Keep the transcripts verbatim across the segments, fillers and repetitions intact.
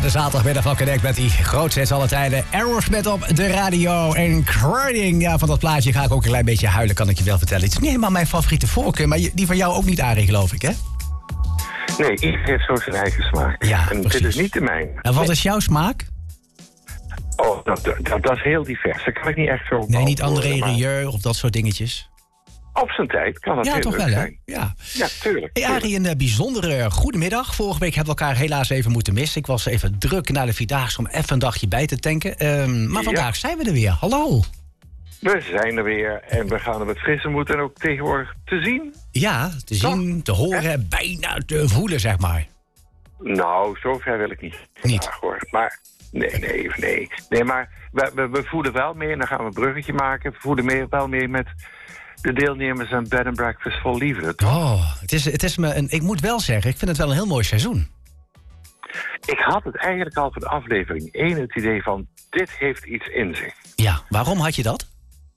de zaterdagmiddag van Connect met die grootste hits alle tijden. Aerosmith op de radio en Crying. Ja, van dat plaatje ga ik ook een klein beetje huilen, kan ik je wel vertellen. Het is niet helemaal mijn favoriete voorkeur, maar die van jou ook niet, Arie, geloof ik, hè? Nee, iedereen heeft zo zijn eigen smaak. Ja, en precies. dit is niet de mijne. En wat is jouw smaak? Oh, dat, dat, dat is heel divers. Dat kan ik niet echt zo... Nee, niet André maar... Rieu of dat soort dingetjes. Op zijn tijd kan dat ja, heel toch leuk wel, hè? zijn. Ja, ja tuurlijk. Hey, Arie, een uh, bijzondere goedemiddag. Vorige week hebben we elkaar helaas even moeten missen. Ik was even druk naar de Vierdaagse om even een dagje bij te tanken. Um, maar vandaag ja. zijn we er weer. Hallo. We zijn er weer en we gaan er met frisse moed en ook tegenwoordig te zien. Ja, te zien, toch? Te horen, ja. bijna te voelen, zeg maar. Nou, zover wil ik niet. Niet? Vandaag, hoor. Maar nee, nee, nee. Nee, maar we, we, we voelen wel mee en dan gaan we een bruggetje maken. We voelen mee, wel mee met... de deelnemers aan Bed and Breakfast vol liefde, toch? Oh, het is, het is me een, ik moet wel zeggen, ik vind het wel een heel mooi seizoen. Ik had het eigenlijk al van de aflevering één het idee van... dit heeft iets in zich. Ja, waarom had je dat?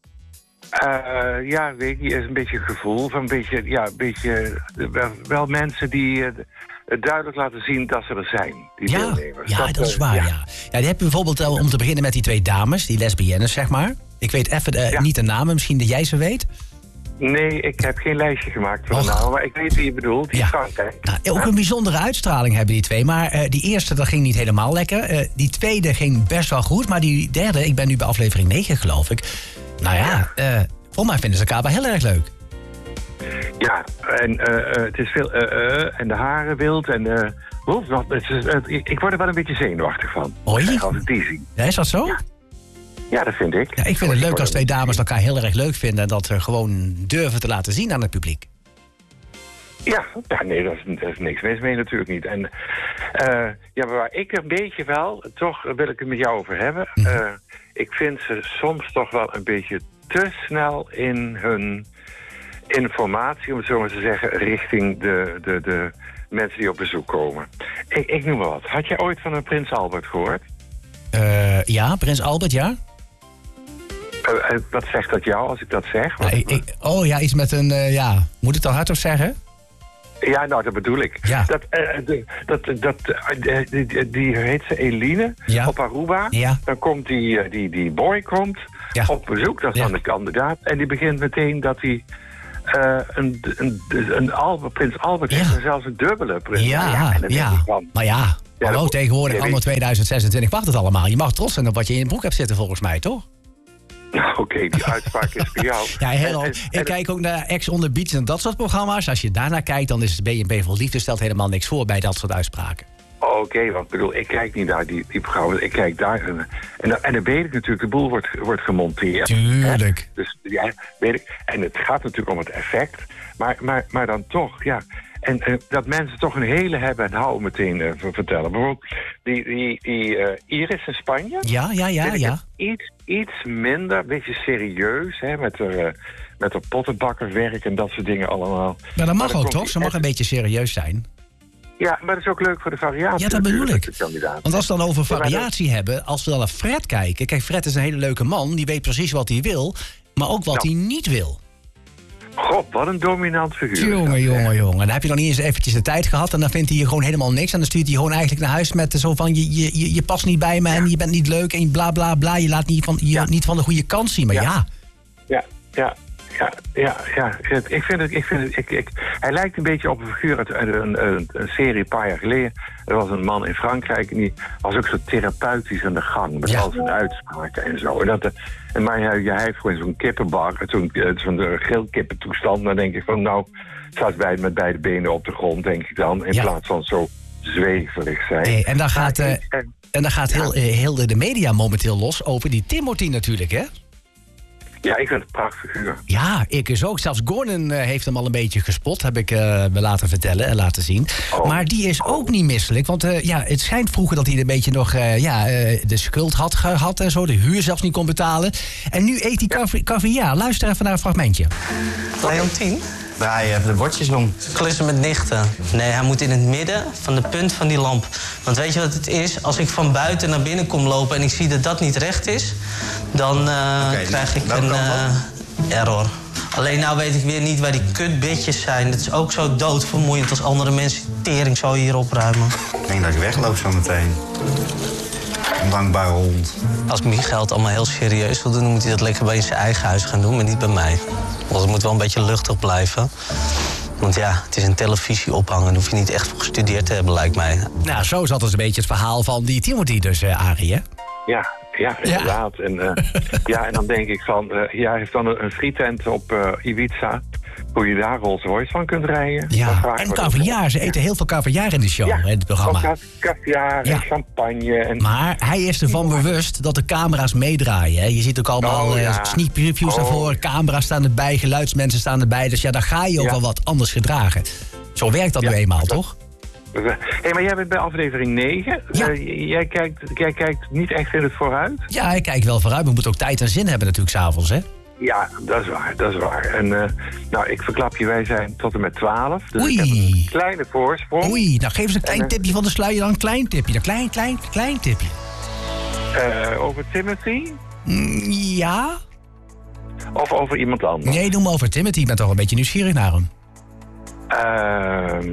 Uh, ja, weet je, is een beetje het gevoel van een beetje... ja, een beetje wel, wel mensen die uh, duidelijk laten zien dat ze er zijn, die ja, deelnemers. Ja, dat, dat is waar, ja. ja. Ja, die heb je bijvoorbeeld, uh, om te beginnen met die twee dames, die lesbiennes, zeg maar. Ik weet even uh, ja. niet de namen, misschien dat jij ze weet. Nee, ik heb geen lijstje gemaakt van de namen, maar ik weet wie je bedoelt. Die ja. Frankrijk. Nou, ook een bijzondere uitstraling hebben die twee. Maar uh, die eerste, dat ging niet helemaal lekker. Uh, die tweede ging best wel goed. Maar die derde, ik ben nu bij aflevering negen, geloof ik. Nou ja, uh, volgens mij vinden ze elkaar wel heel erg leuk. Ja, en uh, uh, het is veel... Uh, uh, en de haren wild en... Uh, oh, wat, het is, uh, ik word er wel een beetje zenuwachtig van. Oei? Als ik die zie. Ja, is dat zo? Ja. Ja, dat vind ik. Ja, ik vind het leuk als twee dames elkaar heel erg leuk vinden... en dat we gewoon durven te laten zien aan het publiek. Ja, ja nee, dat is, dat is niks mis mee natuurlijk niet. En uh, ja, maar waar ik een beetje wel, toch wil ik het met jou over hebben. Mm. Uh, ik vind ze soms toch wel een beetje te snel in hun informatie... om het zo maar te zeggen, richting de, de, de mensen die op bezoek komen. Ik, ik noem maar wat. Had jij ooit van een Prins Albert gehoord? Uh, ja, Prins Albert, ja. Uh, wat zegt dat jou als ik dat zeg? Ja, ik, ik, oh ja, iets met een... Uh, ja, moet ik het al hardop zeggen? Ja, nou, dat bedoel ik. Ja. Dat, uh, de, dat, dat, uh, die, die, die heet ze Eline ja. op Aruba. Ja. Dan komt die, uh, die, die boy komt ja. op bezoek, dat is ja. dan de kandidaat. En die begint meteen dat hij... Uh, een, een, een Albert, Prins Albert ja. heeft zelfs een dubbele prins. Ja, ja, ja. Van, maar ja... Ja, hallo, tegenwoordig, anno tweeduizend zesentwintig, mag het allemaal. Je mag trots zijn op wat je in je broek hebt zitten, volgens mij, toch? Nou, oké, okay, die uitspraak is voor jou. Ja, heel en, en, Ik en, kijk ook naar Ex on the Beach en dat soort programma's. Als je daarnaar kijkt, dan is het B en B vol liefde stelt helemaal niks voor bij dat soort uitspraken. Oké, okay, want ik bedoel, ik kijk niet naar die, die programma's. Ik kijk daar. En, en, en dan weet ik natuurlijk, de boel wordt, wordt gemonteerd. Tuurlijk. Hè? Dus ja, weet ik. En het gaat natuurlijk om het effect. Maar, maar, maar dan toch, ja... En uh, dat mensen toch een hele hebben en houden meteen uh, vertellen. Bijvoorbeeld die, die, die uh, Iris in Spanje. Ja, ja, ja, ja. Iets, iets minder, een beetje serieus, hè, met haar, uh, met haar pottenbakkerswerk en dat soort dingen allemaal. Maar dat mag maar ook, toch? Ze mag een beetje serieus zijn. Ja, maar dat is ook leuk voor de variatie. Ja, dat bedoel ik. Want als we dan over variatie ja, hebben, als we dan naar Fred kijken... Kijk, Fred is een hele leuke man, die weet precies wat hij wil... maar ook wat nou. hij niet wil. God, wat een dominant figuur. Jongen, jongen, jongen. Dan heb je dan niet eens eventjes de tijd gehad... en dan vindt hij je gewoon helemaal niks. En dan stuurt hij je gewoon eigenlijk naar huis met zo van... je, je, je past niet bij me ja. en je bent niet leuk en bla, bla, bla. Je laat niet van, je ja. niet van de goede kant zien, maar ja. Ja, ja, ja. Ja, ja, ja. Ik vind het, ik vind het, ik, ik, hij lijkt een beetje op een figuur uit een, een, een, een serie een paar jaar geleden. Er was een man in Frankrijk en die was ook zo therapeutisch aan de gang. Met ja. al zijn uitspraken en zo. En, dat, en maar hij, hij heeft gewoon zo'n kippenbar, zo'n, zo'n geelkippentoestand. Dan denk ik van nou, staat bij met beide benen op de grond, denk ik dan. In ja. plaats van zo zweverig zijn. Hey, en dan gaat, uh, en dan gaat ja. heel, heel de media momenteel los over die Timothy natuurlijk, hè? Ja, ik vind het een prachtfiguur. Ja, ik is ook. Zelfs Gordon uh, heeft hem al een beetje gespot, heb ik uh, me laten vertellen en laten zien. Oh. Maar die is ook niet misselijk. Want uh, ja, het schijnt vroeger dat hij een beetje nog uh, ja, uh, de schuld had gehad en zo. De huur zelfs niet kon betalen. En nu eet hij ja. caviar. Luister even naar een fragmentje. Leontien? Draai even de bordjes om. Klussen met nichten. Nee, hij moet in het midden van de punt van die lamp. Want weet je wat het is? Als ik van buiten naar binnen kom lopen en ik zie dat dat niet recht is... dan uh, okay, krijg ik een uh, error. Alleen nou weet ik weer niet waar die kutbitjes zijn. Dat is ook zo doodvermoeiend als andere mensen tering zo hier opruimen. Ik denk dat ik wegloop zo meteen. Een dankbare hond. Als Michael het allemaal heel serieus wil doen, dan moet hij dat lekker bij zijn eigen huis gaan doen, maar niet bij mij. Want het moet wel een beetje luchtig blijven. Want ja, het is een televisie ophangen. Daar hoef je niet echt voor gestudeerd te hebben, lijkt mij. Nou, zo zat dus een beetje het verhaal van die Timothy dus, uh, Arie, hè? Ja, ja, inderdaad. Ja. En, uh, ja, en dan denk ik van, uh, ja, hij heeft dan een, een frietent op uh, Ibiza. Hoe je daar Rolls Royce van kunt rijden. Ja, en caviar. Ze eten heel veel caviar in de show, ja, in het programma. Ja, caviar ja. en champagne. En... Maar hij is ervan bewust dat de camera's meedraaien. Hè? Je ziet ook allemaal oh, ja. uh, sneak previews oh. daarvoor. Camera's staan erbij, geluidsmensen staan erbij. Dus ja, dan ga je ook ja. wel wat anders gedragen. Zo werkt dat ja. nu eenmaal, toch? Hé, hey, maar jij bent bij aflevering negen. Ja. Uh, jij, kijkt, jij kijkt niet echt in het vooruit? Ja, ik kijk wel vooruit. We moeten ook tijd en zin hebben natuurlijk s'avonds, hè? Ja, dat is waar, dat is waar. En uh, nou, ik verklap je, wij zijn tot en met twaalf. Dus Oei. ik heb een kleine voorsprong. Oei, nou geef eens een klein en, tipje van de sluier dan. Een klein tipje, een klein, klein, klein tipje. Uh, over Timothy? Mm, ja. Of over iemand anders? Nee, doe maar over Timothy. Ik ben toch een beetje nieuwsgierig naar hem. Ehm...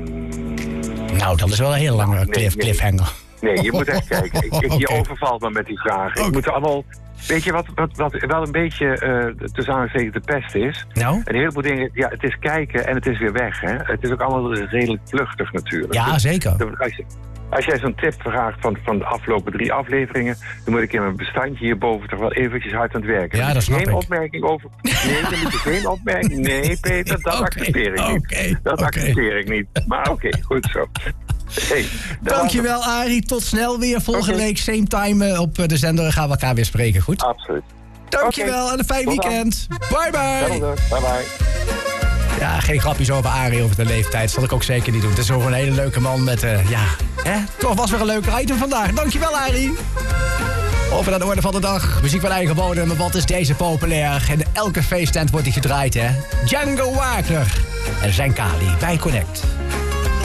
Uh, nou, dat is wel een heel lange nee, cliff, nee. cliffhanger. Nee, je moet echt kijken. Ik, ik, je okay. overvalt me met die vragen. Okay. Ik moet er allemaal... Weet je wat, wat, wat wel een beetje uh, tussen aanhalingstekens de pest is? Nou? Een heleboel dingen, ja, het is kijken en het is weer weg. Hè? Het is ook allemaal redelijk vluchtig natuurlijk. Ja, dus, zeker. Als, je, als jij zo'n tip vraagt van, van de afgelopen drie afleveringen, dan moet ik in mijn bestandje hierboven toch wel eventjes hard aan het werken. Ja, dat snap geen ik. opmerking over... Nee, dan moet je geen opmerking... Nee, Peter, dat okay. accepteer ik niet. Okay. Dat okay. accepteer ik niet. Maar oké, okay, goed zo. Hey, dankjewel Arie, tot snel weer. Volgende okay. week, same time op de zender. Gaan we elkaar weer spreken, goed? Absoluut. Dankjewel okay. en een fijn Tot weekend. Dan. Bye bye. Bye bye. Ja, geen grapjes over Arie over de leeftijd. Zal ik ook zeker niet doen. Het is ook een hele leuke man met, uh, ja, hè? Toch was weer een leuke item vandaag. Dankjewel Arie. Over naar de orde van de dag. Muziek van eigen bodem. Maar wat is deze populair? In elke feesttent wordt die gedraaid, hè? Django Wagner en zijn Kali bij Connect.